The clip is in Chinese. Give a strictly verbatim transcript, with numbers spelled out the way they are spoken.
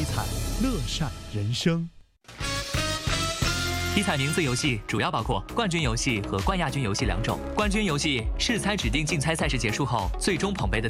体彩，乐善人生。 体彩名字游戏主要包括冠军游戏和冠亚军游戏两种。冠军游戏是猜指定竞猜赛事结束后，最终捧杯的